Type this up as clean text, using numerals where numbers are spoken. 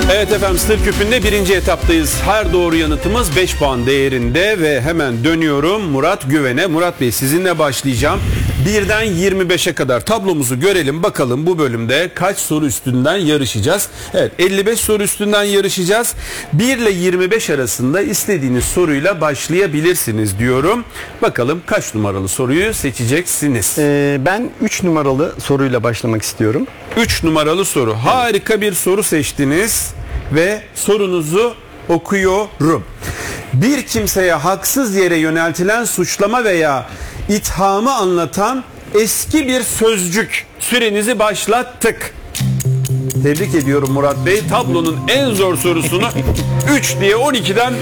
Evet efendim, Sır Küpü'nde birinci etaptayız. Her doğru yanıtımız 5 puan değerinde ve hemen dönüyorum Murat Güven'e. Murat Bey, sizinle başlayacağım. 1'den 25'e kadar tablomuzu görelim, bakalım bu bölümde kaç soru üstünden yarışacağız. Evet, 55 soru üstünden yarışacağız. 1 ile 25 arasında istediğiniz soruyla başlayabilirsiniz diyorum. Bakalım kaç numaralı soruyu seçeceksiniz? Ben 3 numaralı soruyla başlamak istiyorum. 3 numaralı soru. Harika bir soru seçtiniz ve sorunuzu okuyorum. Bir kimseye haksız yere yöneltilen suçlama veya ithamı anlatan eski bir sözcük. Sürenizi başlattık. Tebrik ediyorum Murat Bey. Tablonun en zor sorusunu 3 diye 12'den